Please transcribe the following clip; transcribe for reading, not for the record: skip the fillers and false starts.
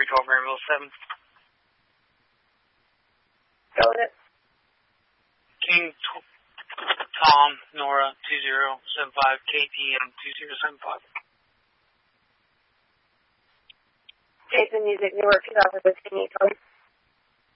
312 Granville 7. Go with it. King Tom Nora 2075 KTM 2075. Jason Music Newark 2015 East.